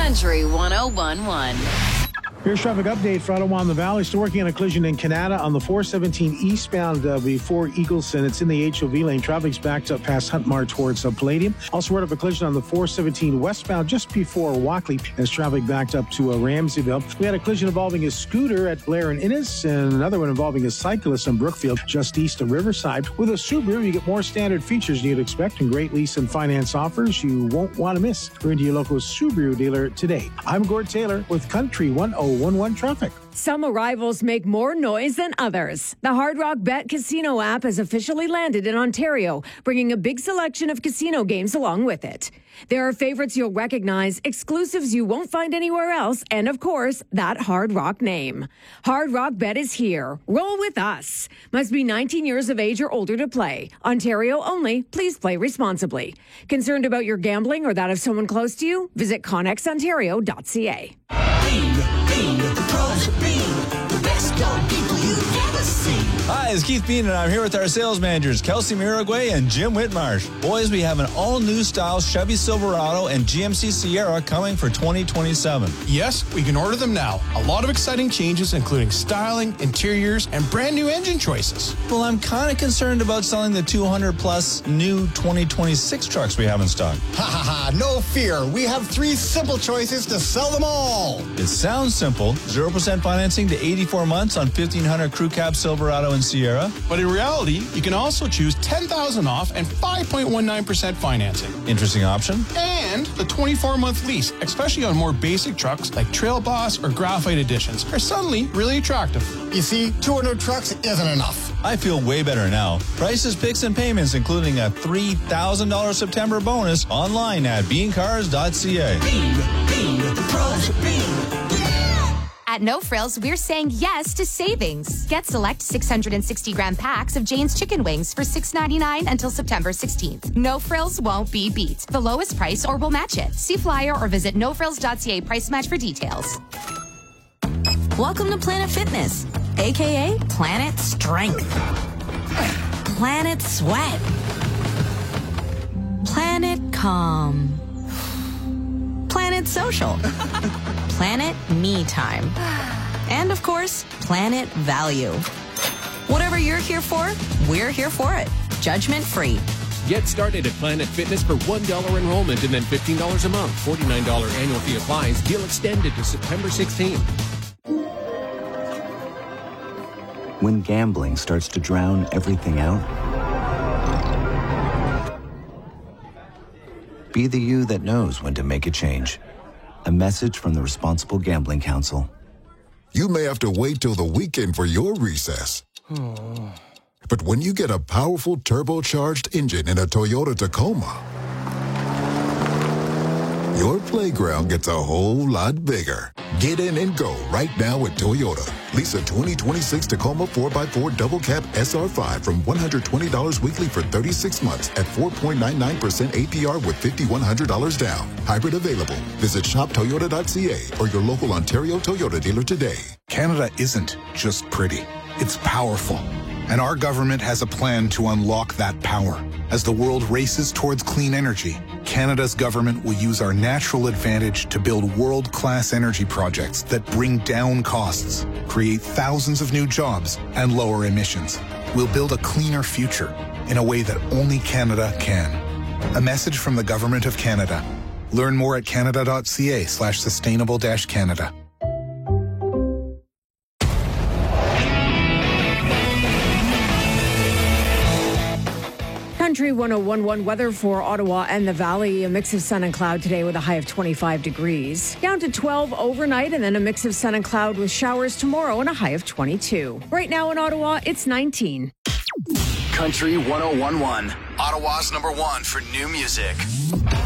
Country 101.1. Here's traffic update for Ottawa and the Valley. Still working on a collision in Canada on the 417 eastbound before Eagleson. It's in the HOV lane. Traffic's backed up past Huntmar towards Palladium. Also heard of a collision on the 417 westbound just before Walkley as traffic backed up to Ramseyville. We had a collision involving a scooter at Blair and Innes and another one involving a cyclist in Brookfield just east of Riverside. With a Subaru, you get more standard features than you'd expect and great lease and finance offers you won't want to miss. Go into your local Subaru dealer today. I'm Gord Taylor with Country 101.1 traffic. Some arrivals make more noise than others. The Hard Rock Bet Casino app has officially landed in Ontario, bringing a big selection of casino games along with it. There are favorites you'll recognize, exclusives you won't find anywhere else, and of course, that Hard Rock name. Hard Rock Bet is here. Roll with us. Must be 19 years of age or older to play. Ontario only. Please play responsibly. Concerned about your gambling or that of someone close to you? Visit connexontario.ca. Hi, it's Keith Bean, and I'm here with our sales managers, Kelsey Miragway and Jim Whitmarsh. Boys, we have an all-new style Chevy Silverado and GMC Sierra coming for 2027. Yes, we can order them now. A lot of exciting changes, including styling, interiors, and brand new engine choices. Well, I'm kind of concerned about selling the 200-plus new 2026 trucks we have in stock. Ha ha ha, no fear. We have 3 simple choices to sell them all. It sounds simple. 0% financing to 84 months on 1500 Crew Cab Silverado and Sierra. But in reality, you can also choose $10,000 off and 5.19% financing. Interesting option. And the 24-month lease, especially on more basic trucks like Trail Boss or Graphite Editions, are suddenly really attractive. You see, 200 trucks isn't enough. I feel way better now. Prices, picks, and payments, including a $3,000 September bonus online at beancars.ca. Bean, the pros of Bean. At No Frills, we're saying yes to savings. Get select 660-gram packs of Jane's chicken wings for $6.99 until September 16th. No Frills won't be beat. The lowest price or we'll match it. See flyer or visit nofrills.ca price match for details. Welcome to Planet Fitness, a.k.a. Planet Strength, Planet Sweat, Planet Calm, Planet Social, Planet Me Time, and of course, Planet Value. Whatever you're here for, we're here for it. Judgment free. Get started at Planet Fitness for $1 enrollment and then $15 a month. $49 annual fee applies. Deal extended to September 16th. When gambling starts to drown everything out, be the you that knows when to make a change. A message from the Responsible Gambling Council. You may have to wait till the weekend for your recess. But when you get a powerful turbocharged engine in a Toyota Tacoma, your playground gets a whole lot bigger. Get in and go right now at Toyota. Lease a 2026 Tacoma 4x4 Double Cab SR5 from $120 weekly for 36 months at 4.99% APR with $5,100 down. Hybrid available. Visit shoptoyota.ca or your local Ontario Toyota dealer today. Canada isn't just pretty. It's powerful. And our government has a plan to unlock that power. As the world races towards clean energy, Canada's government will use our natural advantage to build world-class energy projects that bring down costs, create thousands of new jobs, and lower emissions. We'll build a cleaner future in a way that only Canada can. A message from the Government of Canada. Learn more at canada.ca/sustainable-Canada. Country 101.1 weather for Ottawa and the Valley. A mix of sun and cloud today with a high of 25 degrees. Down to 12 overnight and then a mix of sun and cloud with showers tomorrow and a high of 22. Right now in Ottawa, it's 19. Country 101.1, Ottawa's #1 for new music.